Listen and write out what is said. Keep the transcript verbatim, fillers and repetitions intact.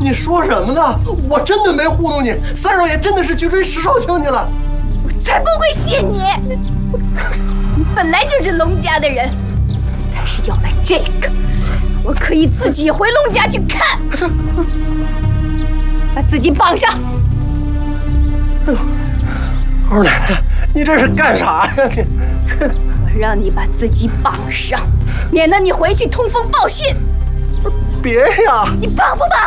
你说什么呢？我真的没糊弄你，三少爷真的是去追石少卿去了。 我才不会信你！你本来就是龙家的人，但是有了这个，我可以自己回龙家去看。把自己绑上。 哎呦，二奶奶，你这是干啥呀？你， 我让你把自己绑上，免得你回去通风报信。 别呀！ 你绑不绑？